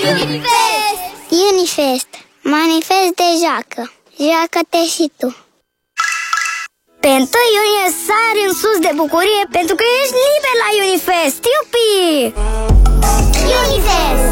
Unifest! Unifest, manifest de joacă. Joacă-te și tu. Pe 1 iunie sari în sus de bucurie pentru că ești liber la Unifest. Iupi! Unifest!